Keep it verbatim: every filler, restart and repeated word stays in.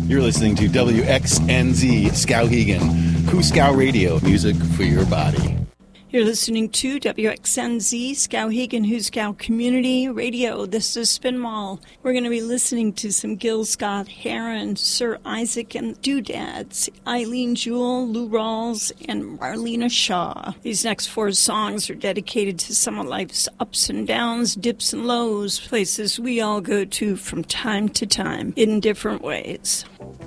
You're listening to W X N Z Skowhegan, Kuskow Radio, music for your body. You're listening to W X N Z, Skowhegan, Huskow Community Radio. This is Spin Mall. We're going to be listening to some Gil Scott-Heron, Sir Isaac and the Doodads, Eileen Jewell, Lou Rawls, and Marlena Shaw. These next four songs are dedicated to some of life's ups and downs, dips and lows, places we all go to from time to time in different ways.